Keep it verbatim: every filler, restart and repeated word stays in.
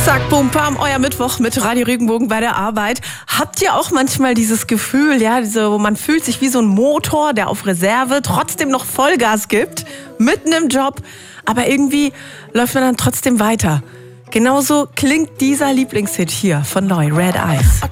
Zack, bum, pam, euer Mittwoch mit Radio Regenbogen bei der Arbeit. Habt ihr auch manchmal dieses Gefühl, ja, so, man fühlt sich wie so ein Motor, der auf Reserve trotzdem noch Vollgas gibt, mitten im Job, aber irgendwie läuft man dann trotzdem weiter. Genauso klingt dieser Lieblingshit hier von Neu, Red Eyes.